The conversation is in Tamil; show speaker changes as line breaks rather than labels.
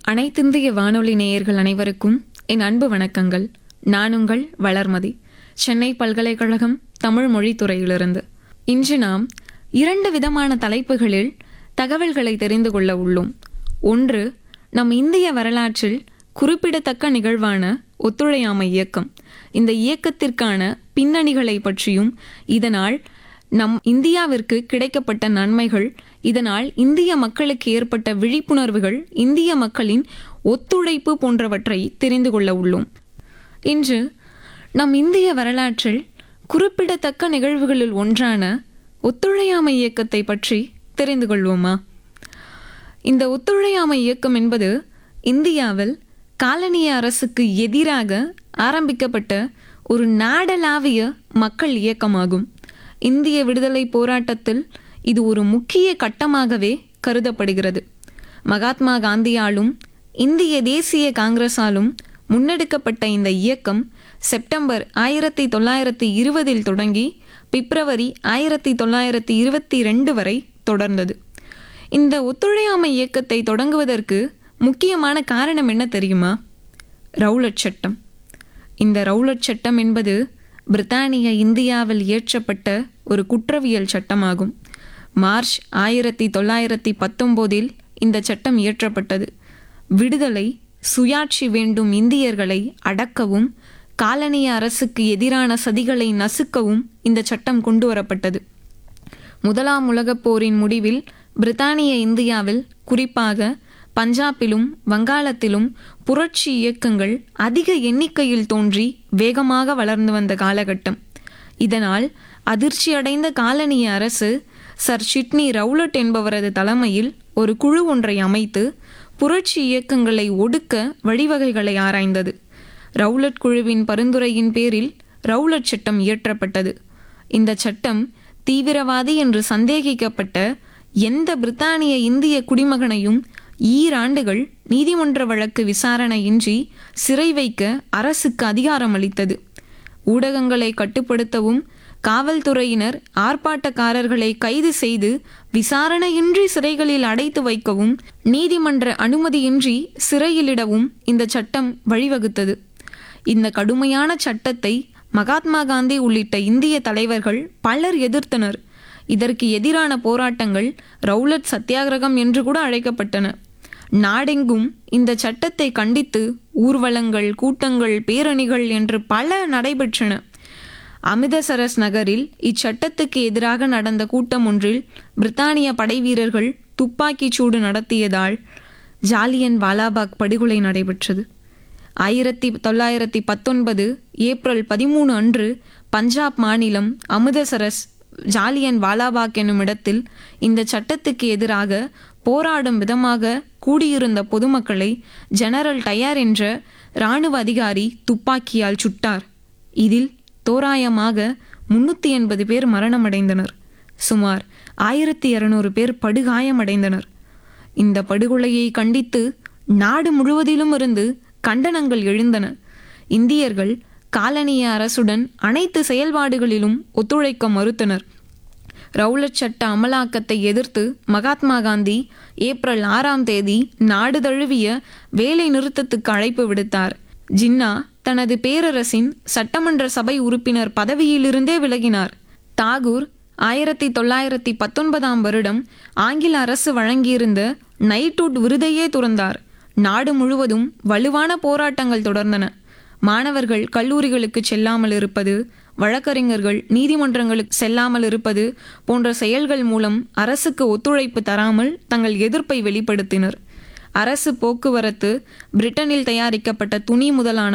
அனைத்திந்திய வானொலி நேயர்கள் அனைவருக்கும் என் அன்பு வணக்கங்கள். நான் உங்கள் வளர்மதி, சென்னை பல்கலைக்கழகம் தமிழ் மொழித்துறையிலிருந்து. இன்று நாம் 2 விதமான தலைப்புகளில் தகவல்களை தெரிந்து கொள்ள உள்ளோம். ஒன்று, நம் இந்திய வரலாற்றில் குறிப்பிடத்தக்க நிகழ்வான ஒத்துழையாமை இயக்கம். இந்த இயக்கத்திற்கான பின்னணிகளை பற்றியும், இதனால் நம் இந்தியாவிற்கு கிடைக்கப்பட்ட நன்மைகள், இதனால் இந்திய மக்களுக்கு ஏற்பட்ட விழிப்புணர்வுகள், இந்திய மக்களின் ஒத்துழைப்பு போன்றவற்றை தெரிந்து கொள்ள உள்ளோம். இன்று நம் இந்திய வரலாற்றில் குறிப்பிடத்தக்க நிகழ்வுகளில் ஒன்றான ஒத்துழையாமை இயக்கத்தை பற்றி தெரிந்து கொள்வோமா? இந்த ஒத்துழையாமை இயக்கம் என்பது இந்தியாவில் காலனிய அரசுக்கு எதிராக ஆரம்பிக்கப்பட்ட ஒரு நாடளாவிய மக்கள் இயக்கமாகும். இந்திய விடுதலை போராட்டத்தில் இது ஒரு முக்கிய கட்டமாகவே கருதப்படுகிறது. மகாத்மா காந்தியாலும் இந்திய தேசிய காங்கிரஸாலும் முன்னெடுக்கப்பட்ட இந்த இயக்கம் செப்டம்பர் 1920 தொடங்கி பிப்ரவரி 1922 வரை தொடர்ந்தது. இந்த ஒத்துழையாமை இயக்கத்தை தொடங்குவதற்கு முக்கியமான காரணம் என்ன தெரியுமா? ரவுலட் சட்டம். இந்த ரவுலட் சட்டம் என்பது பிரித்தானிய இந்தியாவில் இயற்றப்பட்ட ஒரு குற்றவியல் சட்டமாகும். மார்ச் 1919 இந்த சட்டம் இயற்றப்பட்டது. விடுதலை, சுயாட்சி வேண்டும் இந்தியர்களை அடக்கவும், காலனிய அரசுக்கு எதிரான சதிகளை நசுக்கவும் இந்த சட்டம் கொண்டு வரப்பட்டது. முதலாம் உலகப் போரின் முடிவில் பிரித்தானிய இந்தியாவில், குறிப்பாக பஞ்சாபிலும் வங்காளத்திலும் புரட்சி இயக்கங்கள் அதிக எண்ணிக்கையில் தோன்றி வேகமாக வளர்ந்து வந்த காலகட்டம். இதனால் அதிர்ச்சியடைந்த காலனிய அரசு சர் சிட்னி ரவுலட் என்பவரது தலைமையில் ஒரு குழு ஒன்றை அமைத்து புரட்சி இயக்கங்களை ஒடுக்க வழிவகைகளை ஆராய்ந்தது. ரவுலட் குழுவின் பரிந்துரையின் பேரில் ரவுலட் சட்டம் இயற்றப்பட்டது. இந்த சட்டம் தீவிரவாதி என்று சந்தேகிக்கப்பட்ட எந்த பிரித்தானிய இந்திய குடிமகனையும் ஈராண்டுகள் நீதிமன்ற வழக்கு விசாரணையின்றி சிறை வைக்க அரசுக்கு அதிகாரம் அளித்தது. ஊடகங்களை கட்டுப்படுத்தவும், காவல்துறையினர் ஆர்ப்பாட்டக்காரர்களை கைது செய்து விசாரணையின்றி சிறைகளில் அடைத்து வைக்கவும், நீதிமன்ற அனுமதியின்றி சிறையிலிடவும் இந்த சட்டம் வழிவகுத்தது. இந்த கடுமையான சட்டத்தை மகாத்மா காந்தி உள்ளிட்ட இந்திய தலைவர்கள் பலர் எதிர்த்தனர். இதற்கு எதிரான போராட்டங்கள் ரவுலட் சத்தியாகிரகம் என்று கூட அழைக்கப்பட்டன. நாடெங்கும் இந்த சட்டத்தை கண்டித்து ஊர்வலங்கள், கூட்டங்கள், பேரணிகள் என்று பல நடைபெற்றன. அமிர்தசரஸ் நகரில் இச்சட்டத்துக்கு எதிராக நடந்த கூட்டம் ஒன்றில் பிரித்தானிய படைவீரர்கள் துப்பாக்கி சூடு நடத்தியதால் ஜாலியன் வாலாபாக் படுகொலை நடைபெற்றது. 1919 ஏப்ரல் 13 அன்று பஞ்சாப் மாநிலம் அமிர்தசரஸ் ஜாலியன் வாலாபாக் என்னும் இடத்தில் இந்த சட்டத்துக்கு எதிராக போராடும் விதமாக கூடியிருந்த பொதுமக்களை ஜெனரல் டயர் என்ற இராணுவ அதிகாரி துப்பாக்கியால் சுட்டார். இதில் தோராயமாக 380 பேர் மரணமடைந்தனர். சுமார் 1200 பேர் படுகாயமடைந்தனர். இந்த படுகொலையை கண்டித்து நாடு முழுவதிலும் இருந்து கண்டனங்கள் எழுந்தன. இந்தியர்கள் காலனிய அரசுடன் அனைத்து செயல்பாடுகளிலும் ஒத்துழைக்க மறுத்தனர். ரவுலட் சட்ட அமலாக்கத்தை எதிர்த்து மகாத்மா காந்தி ஏப்ரல் 6 நாடு தழுவிய வேலை நிறுத்தத்துக்கு அழைப்பு விடுத்தார். ஜின்னா தனது பேரரசின் சட்டமன்ற சபை உறுப்பினர் பதவியிலிருந்தே விலகினார். தாகூர் 1919 வருடம் ஆங்கில அரசு வழங்கியிருந்த நைட்வுட் விருதையே துறந்தார். நாடு முழுவதும் வலுவான போராட்டங்கள் தொடர்ந்தன. மாணவர்கள் கல்லூரிகளுக்கு செல்லாமல் இருப்பது, வழக்கறிஞர்கள் நீதிமன்றங்களுக்கு செல்லாமல் இருப்பது போன்ற செயல்கள் மூலம் அரசுக்கு ஒத்துழைப்பு தராமல் தங்கள் எதிர்ப்பை வெளிப்படுத்தினர். அரசு போக்குவரத்து, பிரிட்டனில் தயாரிக்கப்பட்ட துணி முதலான